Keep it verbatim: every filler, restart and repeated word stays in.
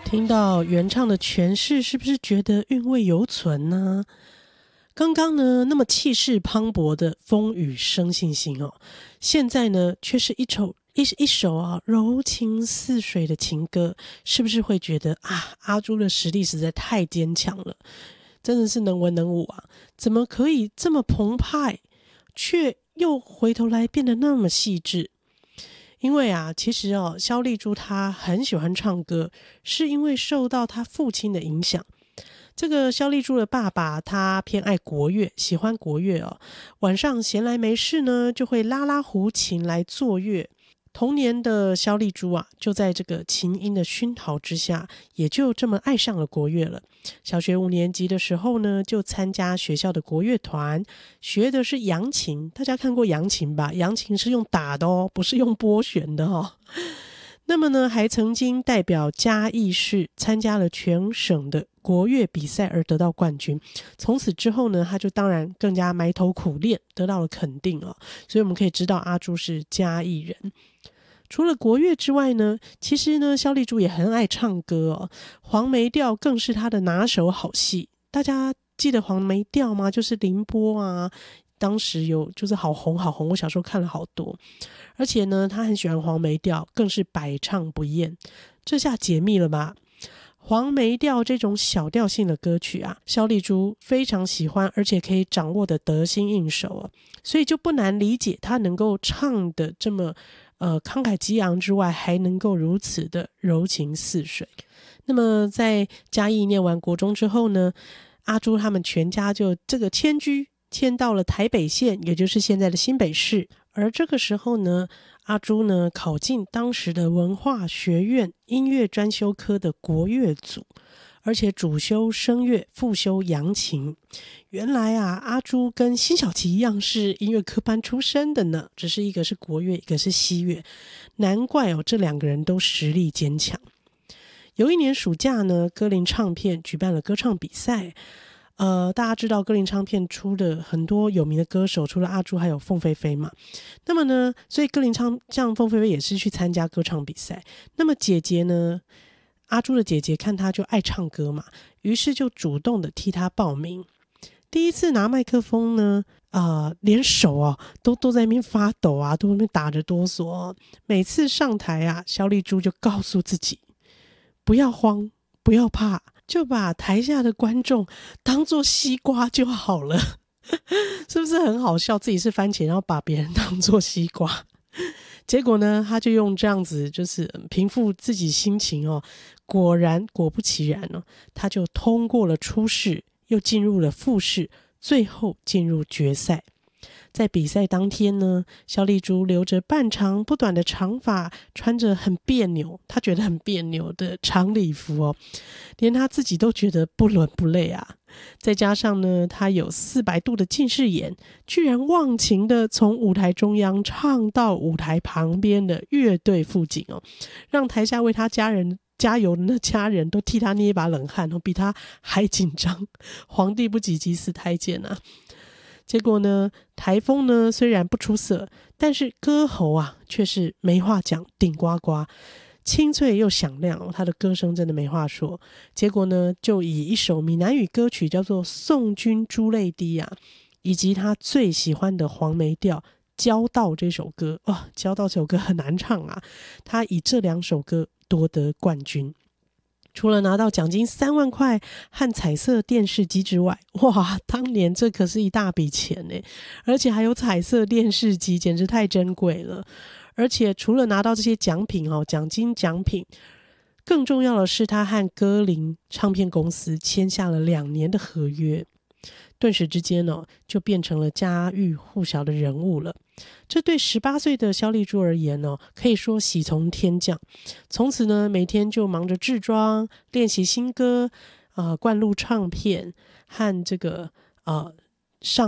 听到原唱的诠释，是不是觉得韵味犹存呢？刚刚呢，那么气势磅礴的风雨生信心哦，现在呢，却是一首一一首啊柔情似水的情歌，是不是会觉得啊，阿朱的实力实在太坚强了，真的是能文能武啊？怎么可以这么澎湃，却又回头来变得那么细致？因为啊，其实哦，萧丽珠她很喜欢唱歌，是因为受到她父亲的影响。这个萧丽珠的爸爸他偏爱国乐，喜欢国乐哦。晚上闲来没事呢，就会拉拉胡琴来作乐。童年的萧丽珠啊，就在这个琴音的熏陶之下，也就这么爱上了国乐了。小学五年级的时候呢，就参加学校的国乐团，学的是扬琴。大家看过扬琴吧？扬琴是用打的哦，不是用拨弦的哦。那么呢，还曾经代表嘉义市参加了全省的国乐比赛而得到冠军。从此之后呢，他就当然更加埋头苦练，得到了肯定哦。所以我们可以知道阿朱是嘉义人。除了国乐之外呢，其实呢，萧丽珠也很爱唱歌哦。黄梅调更是她的拿手好戏。大家记得黄梅调吗？就是凌波啊，当时有就是好红好红，我小时候看了好多。而且呢，他很喜欢黄梅调，更是百唱不厌。这下解密了吧？黄梅调这种小调性的歌曲啊，萧丽珠非常喜欢，而且可以掌握的得心应手啊，所以就不难理解她能够唱的这么呃慷慨激昂之外，还能够如此的柔情似水。那么在嘉义念完国中之后呢，阿朱他们全家就这个迁居迁到了台北县，也就是现在的新北市。而这个时候呢，阿朱呢考进当时的文化学院音乐专修科的国乐组，而且主修声乐，副修扬琴。原来啊，阿朱跟辛晓琪一样是音乐科班出身的呢，只是一个是国乐，一个是西乐。难怪哦，这两个人都实力坚强。有一年暑假呢，歌林唱片举办了歌唱比赛。呃，大家知道歌林唱片出的很多有名的歌手，除了阿朱还有凤飞飞嘛。那么呢，所以歌林唱像凤飞飞也是去参加歌唱比赛。那么姐姐呢，阿朱的姐姐看她就爱唱歌嘛，于是就主动的替她报名。第一次拿麦克风呢，呃，连手啊都都在那边发抖啊，都在那边打着哆嗦哦。每次上台啊，萧丽珠就告诉自己不要慌，不要怕，就把台下的观众当作西瓜就好了。是不是很好笑？自己是番茄，然后把别人当作西瓜。结果呢，他就用这样子就是平复自己心情哦。果然果不其然哦，他就通过了初试，又进入了复试，最后进入决赛。在比赛当天呢，萧丽珠留着半长不短的长发，穿着很别扭，她觉得很别扭的长礼服哦，连她自己都觉得不伦不类啊。再加上呢，她有四百度的近视眼，居然忘情的从舞台中央唱到舞台旁边的乐队附近哦，让台下为她家人加油的那家人都替她捏一把冷汗哦，比她还紧张。皇帝不急急死太监啊。结果呢，台风呢虽然不出色，但是歌喉啊却是没话讲，顶呱呱，清脆又响亮哦，他的歌声真的没话说。结果呢，就以一首闽南语歌曲叫做《送君珠泪滴》啊，以及他最喜欢的黄梅调《交道》这首歌，哇、哦，《交道》这首歌很难唱啊，他以这两首歌夺得冠军。除了拿到奖金三万块和彩色电视机之外，哇，当年这可是一大笔钱呢，而且还有彩色电视机，简直太珍贵了。而且除了拿到这些奖品哦，奖金奖品，更重要的是他和歌林唱片公司签下了两年的合约，顿时之间哦，就变成了家喻户晓的人物了。这对十八岁的萧丽珠而言哦，可以说喜从天降。从此呢，每天就忙着制装、练习新歌、呃，灌录唱片和这个呃